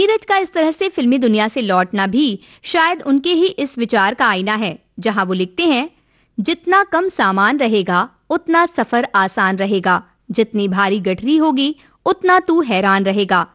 नीरज का इस तरह से फिल्मी दुनिया से लौटना भी शायद उनके ही इस विचार का आईना है, जहां वो लिखते हैं, जितना कम सामान रहेगा उतना सफर आसान रहेगा, जितनी भारी गठरी होगी उतना तू हैरान रहेगा।